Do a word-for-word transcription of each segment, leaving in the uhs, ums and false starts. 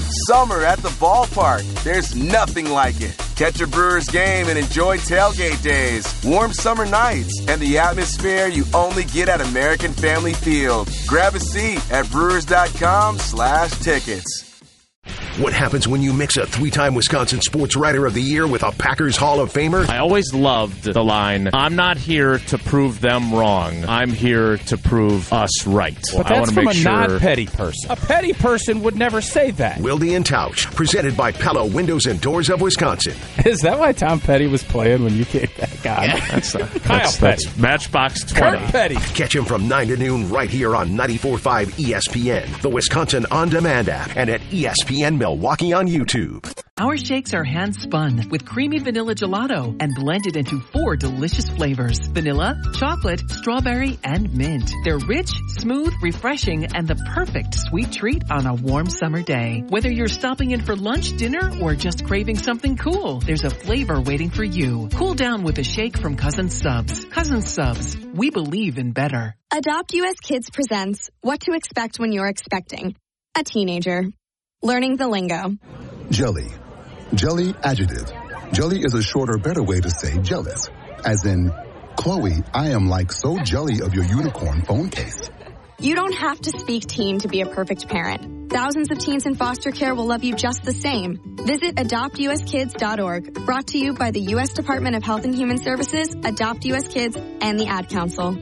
Summer at the ballpark. There's nothing like it. Catch a Brewers game and enjoy tailgate days, warm summer nights, and the atmosphere you only get at American Family Field. Grab a seat at brewers.com slash tickets. What happens when you mix a three-time Wisconsin Sports Writer of the Year with a Packers Hall of Famer? I always loved the line, I'm not here to prove them wrong. I'm here to prove us right. But I that's from a sure... non-petty person. A petty person would never say that. Wilde and Tausch, presented by Pella Windows and Doors of Wisconsin. Is that why Tom Petty was playing when you kicked that guy? Yeah, that's, uh, Kyle that's, Petty. That's Matchbox twenty. Kurt Petty. Catch him from nine to noon right here on ninety-four point five E S P N, the Wisconsin On Demand app, and at E S P N Milwaukee on YouTube. Our shakes are hand-spun with creamy vanilla gelato and blended into four delicious flavors: vanilla, chocolate, strawberry, and mint. They're rich, smooth, refreshing, and the perfect sweet treat on a warm summer day. Whether you're stopping in for lunch, dinner, or just craving something cool, there's a flavor waiting for you. Cool down with a shake from Cousin Subs. Cousin Subs, we believe in better. Adopt U S Kids presents What to Expect When You're Expecting a Teenager. Learning the lingo. Jelly. Jelly adjective. Jelly is a shorter, better way to say jealous. As in, Chloe, I am like so jelly of your unicorn phone case. You don't have to speak teen to be a perfect parent. Thousands of teens in foster care will love you just the same. Visit adopt u s kids dot org. Brought to you by the U S Department of Health and Human Services, Adopt U S Kids, and the Ad Council.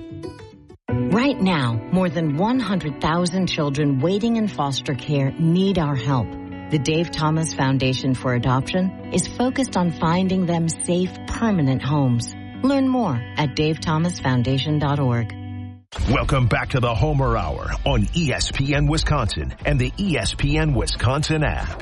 Right now, more than one hundred thousand children waiting in foster care need our help. The Dave Thomas Foundation for Adoption is focused on finding them safe, permanent homes. Learn more at dave thomas foundation dot org. Welcome back to the Homer Hour on E S P N Wisconsin and the E S P N Wisconsin app.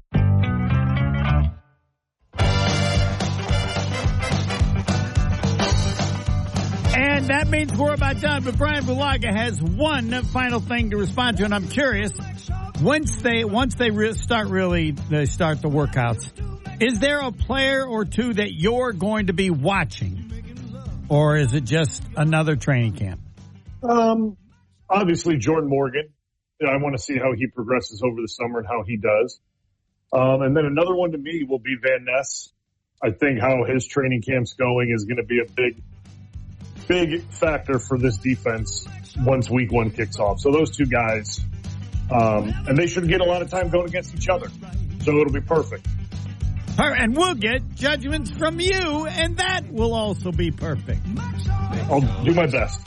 And that means we're about done, but Brian Bulaga has one final thing to respond to, and I'm curious, once they once they re- start really they start the workouts, is there a player or two that you're going to be watching, or is it just another training camp? Um, obviously Jordan Morgan. You know, I want to see how he progresses over the summer and how he does. Um, and then another one to me will be Van Ness. I think how his training camp's going is going to be a big, big factor for this defense once week one kicks off. So those two guys, um, and they should get a lot of time going against each other. So it'll be perfect. And we'll get judgments from you, and that will also be perfect. I'll do my best.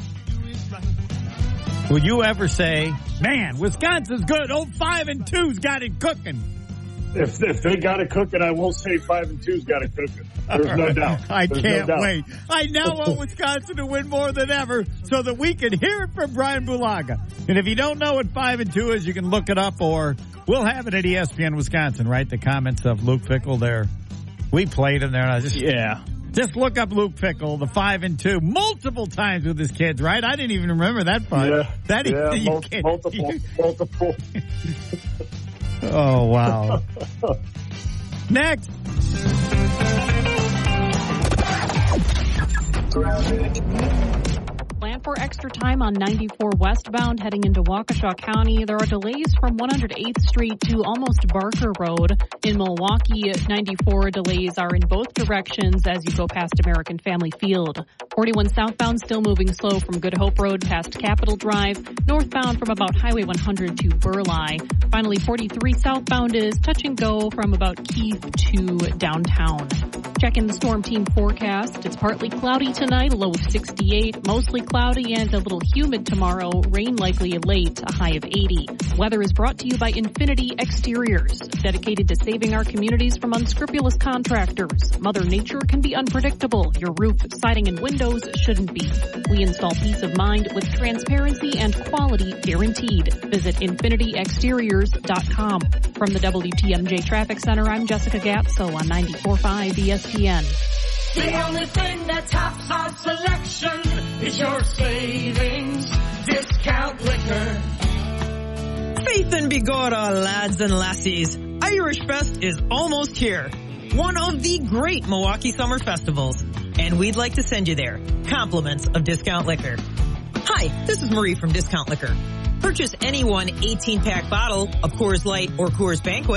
Will you ever say, man, Wisconsin's good. Oh, five and two's got it cooking. If if they got it cooking, I will say five and two's got it cooking. There's no right. doubt. I There's can't no doubt. wait. I now want Wisconsin to win more than ever so that we can hear it from Brian Bulaga. And if you don't know what five and two is, you can look it up, or we'll have it at E S P N Wisconsin, right? The comments of Luke Fickell there. We played him there, and I just yeah. Just look up Luke Fickell, the five and two, multiple times with his kids, right? I didn't even remember that part. Yeah, that yeah, you mul- can't, multiple, you, multiple. Oh, wow. Next. Plan for extra time on ninety-four westbound heading into Waukesha County. There are delays from one hundred eighth Street to almost Barker Road. In Milwaukee, ninety-four delays are in both directions as you go past American Family Field. forty-one southbound still moving slow from Good Hope Road past Capitol Drive. Northbound from about Highway one hundred to Burleigh. Finally, forty-three southbound is touch and go from about Keith to downtown. Checking the Storm Team forecast. It's partly cloudy tonight, a low of sixty-eight. Mostly cloudy and a little humid tomorrow. Rain likely late, a high of eighty. Weather is brought to you by Infinity Exteriors, dedicated to saving our communities from unscrupulous contractors. Mother Nature can be unpredictable. Your roof, siding, and windows shouldn't be. We install peace of mind with transparency and quality guaranteed. Visit infinity exteriors dot com. From the W T M J Traffic Center, I'm Jessica Gatso on ninety-four point five E S P N. The only thing that tops our selection is your savings discount liquor. Faith and Bigorra, lads and lassies. Irish Fest is almost here. One of the great Milwaukee summer festivals. And we'd like to send you there. Compliments of Discount Liquor. Hi, this is Marie from Discount Liquor. Purchase any one eighteen-pack bottle of Coors Light or Coors Banquet